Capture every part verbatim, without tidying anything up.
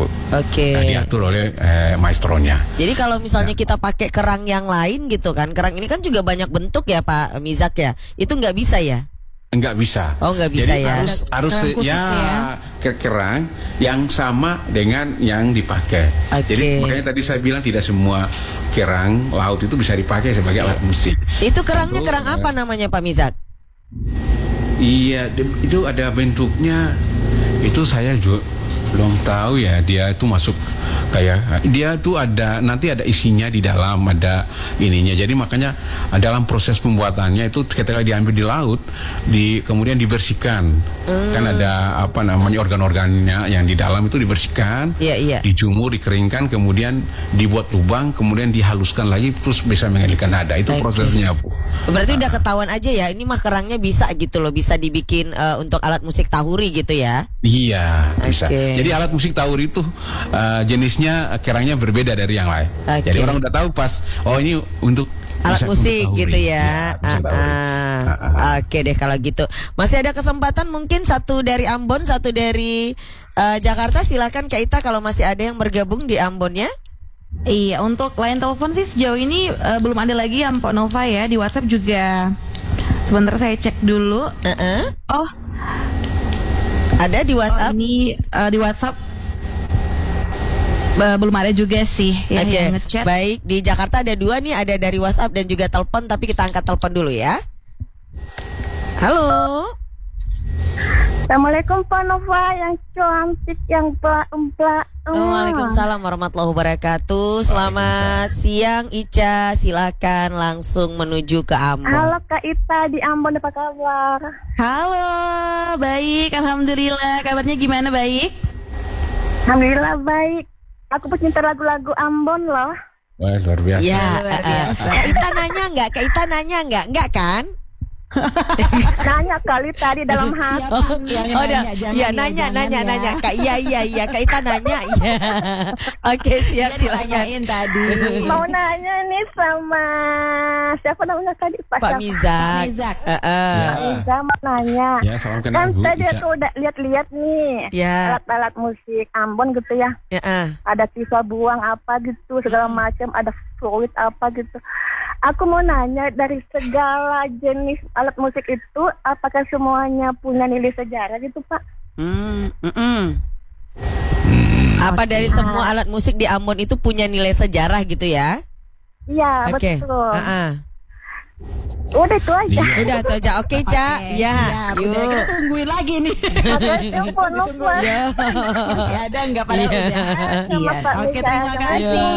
Bu. Oke. Nah, diatur oleh eh, maestronya. Jadi kalau misalnya kita pakai kerang yang lain gitu kan, kerang ini kan juga banyak bentuk ya Pak Mizak ya, itu nggak bisa ya? Enggak bisa. Oh, nggak bisa Jadi ya. harus harus kerang khusus ya, ya. ke- kerang yang sama dengan yang dipakai. Oke. Jadi makanya tadi saya bilang tidak semua kerang laut itu bisa dipakai sebagai alat musik. Itu kerangnya Tentu, kerang eh, apa namanya Pak Mizak? Iya, de- itu ada bentuknya. Itu saya juga belum tahu ya. Dia itu masuk kayak dia tuh ada nanti ada isinya di dalam, ada ininya. Jadi makanya dalam proses pembuatannya itu ketika diambil di laut, di kemudian dibersihkan. Hmm. Kan ada apa namanya organ-organnya yang di dalam itu dibersihkan, Iya, iya. dijemur, dikeringkan, kemudian dibuat lubang, kemudian dihaluskan lagi terus bisa mengalirkan nada. Itu Oke. prosesnya, Bu. Berarti udah ketahuan aja ya, ini mah kerangnya bisa gitu loh, bisa dibikin eh, untuk alat musik tahuri gitu ya. Iya, bisa. Oke. Jadi alat musik tahuri itu uh, jenisnya uh, kerangnya berbeda dari yang lain. Oke. Jadi orang udah tahu pas, oh ini untuk Alat bisa musik untuk tahuri. gitu ya. Iya, musik Ah, tahuri. ah. Ah, ah, ah. Oke deh kalau gitu. Masih ada kesempatan mungkin satu dari Ambon, satu dari eh, Jakarta. Silakan Kak Ita kalau masih ada yang bergabung di Ambonnya. Iya, untuk line telepon sih sejauh ini eh, belum ada lagi ya Mpok Nova ya. Di WhatsApp juga sebentar saya cek dulu. Heeh. Oh, Ada di oh WhatsApp. ini eh, di WhatsApp eh, belum ada juga sih ya Oke, yang ngechat. baik, di Jakarta ada dua nih, ada dari WhatsApp dan juga telepon, tapi kita angkat telepon dulu ya. Halo. Assalamualaikum Pak Nova yang cantik, yang empla-empla. Waalaikumsalam warahmatullahi wabarakatuh. Selamat siang Ica, silakan langsung menuju ke Ambon. Halo Kak Ita di Ambon, apa kabar? Halo, baik, alhamdulillah. Kabarnya gimana, baik? Alhamdulillah baik. Aku pecinta lagu-lagu Ambon loh. Wah, luar biasa. Ya, Luar eh, eh. biasa. Kak Ita nanya nggak? Kak Ita nanya nggak? Nggak kan? Nanya kali tadi dalam hati. Oh, Yang oh, nanya, dah. jangan Iya ya, nanya, jangan nanya, ya. nanya. Kak, iya, iya, iya. Kak Ita nanya, iya. Oke, siap, silakan. Ditanyain tadi. Mau nanya nih sama siapa namanya tadi? Pak siapa? Mizak. Mizak. Eh, eh. Ya. Iza mau nanya. Ya, salam kenal Kan Bu tadi Ica. aku udah lihat-lihat nih Ya. alat-alat musik Ambon gitu ya. Ya, eh. Ada sisa buang apa gitu, segala macam, ada fluid apa gitu. Aku mau nanya, dari segala jenis alat musik itu, apakah semuanya punya nilai sejarah gitu Pak? Hmm, mm-mm. Apa dari semua alat musik di Ambon itu punya nilai sejarah gitu ya? Iya, Oke. betul. Ah-ah. Udah itu aja. Iya. Udah tuh aja. Oke, Ca. Ya, Siap, udah kita yuk. tungguin lagi nih. Makasih Mpok Nova. Ya. Masih ada nggak pada Iya. udah? Sama Iya. Pak Oke, Mika. terima kasih.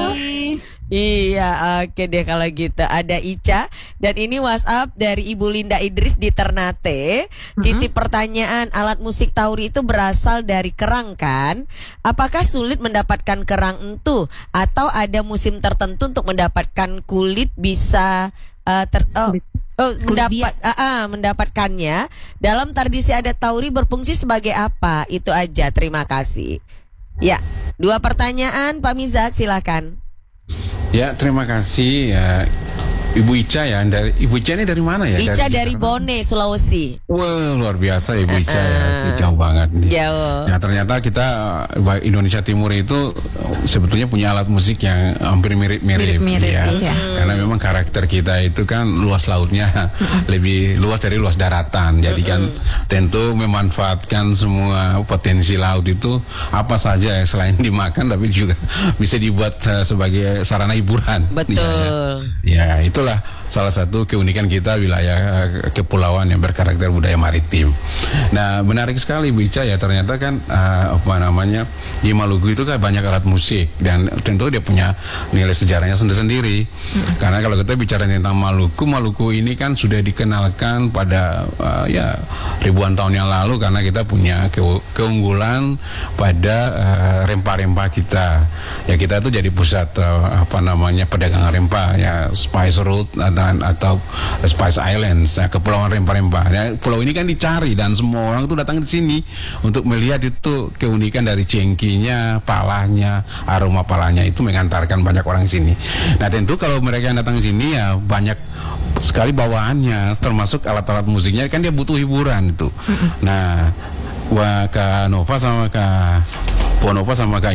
Iya, oke deh kalau gitu. Ada Ica dan ini WhatsApp dari Ibu Linda Idris di Ternate. Titip pertanyaan, alat musik tahuri itu berasal dari kerang kan? Apakah sulit mendapatkan kerang entu atau ada musim tertentu untuk mendapatkan kulit bisa uh, ter oh, oh mendapat ah, ah, mendapatkannya? Dalam tradisi adat tahuri berfungsi sebagai apa? Itu aja. Terima kasih. Ya, dua pertanyaan Pak Mizak, silakan. Ya, terima kasih ya Ibu Ica ya. Dari Ibu Ica ini dari mana ya? Ica dari Bone, Sulawesi. Wah, luar biasa Ibu Ica ya. Uh-uh. Jauh banget nih. Jauh. Ya, ternyata kita eh, Indonesia Timur itu sebetulnya punya alat musik yang hampir mirip-mirip Mirip-mirip, ya. iya. Karena memang karakter kita itu kan luas lautnya lebih luas dari luas daratan. Jadi kan tentu memanfaatkan semua potensi laut itu apa saja ya, selain dimakan tapi juga bisa dibuat eh, sebagai sarana hiburan. Betul. Ya, ya itulah salah satu keunikan kita wilayah eh, kepulauan yang berkarakter budaya maritim. Nah, menarik sekali Bu Ica ya, ternyata kan eh, apa namanya di Maluku itu kan banyak alat musik dan tentu dia punya nilai sejarahnya sendiri-sendiri. Hmm. Karena kalau kita bicara tentang Maluku, Maluku ini kan sudah dikenalkan pada eh, ya ribuan tahun yang lalu karena kita punya ke- keunggulan pada eh, rempah-rempah kita. Ya kita tuh jadi pusat eh, apa namanya perdagangan rempah ya, Spice Road dan atau Spice Islands, ya, kepulauan rempah-rempah. Ya, pulau ini kan dicari dan semua orang tuh datang di sini untuk melihat itu keunikan dari cengkinya, palanya, aroma palanya itu mengantarkan banyak orang di sini. Nah, tentu kalau mereka yang datang ke sini ya banyak sekali bawaannya, termasuk alat-alat musiknya kan dia butuh hiburan itu. Nah, wah Kak Nova sama Kak Ponova sama Kak